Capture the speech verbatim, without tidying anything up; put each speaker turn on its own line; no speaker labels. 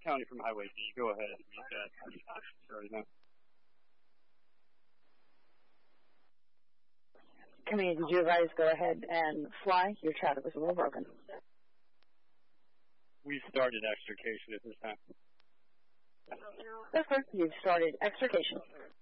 County from Highway D. Go ahead and read that. Sorry, no.
Community, did you guys go ahead and fly? Your traffic was a little broken.
We started extrication at this time.
That's good. You've started extrication.